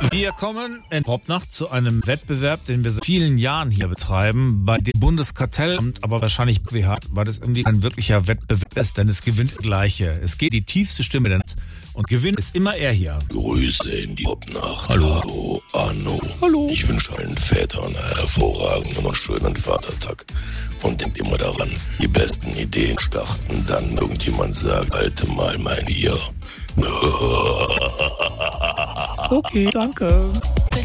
Wir kommen in Popnacht zu einem Wettbewerb, den wir seit vielen Jahren hier betreiben, bei dem Bundeskartellamt, aber wahrscheinlich weil das irgendwie ein wirklicher Wettbewerb ist, denn es gewinnt der Gleiche. Es geht die tiefste Stimme, denn und Gewinn ist immer er hier. Grüße in die Popnacht. Hallo. Arno. Hallo. Ich wünsche allen Vätern einen hervorragenden und schönen Vatertag. Und denkt immer daran, die besten Ideen starten dann irgendjemand sagt, halte mal mein Bier. Okay, danke.